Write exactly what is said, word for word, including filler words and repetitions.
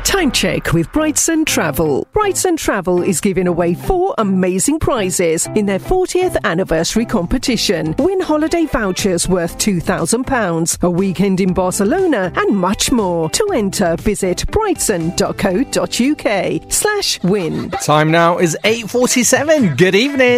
Time check with Brightson Travel. Brightson Travel is giving away four amazing prizes in their fortieth anniversary competition. Win holiday vouchers worth two thousand pounds, a weekend in Barcelona, and much more. To enter, visit brightson.co.uk slash win. Time now is eight forty-seven. Good evening.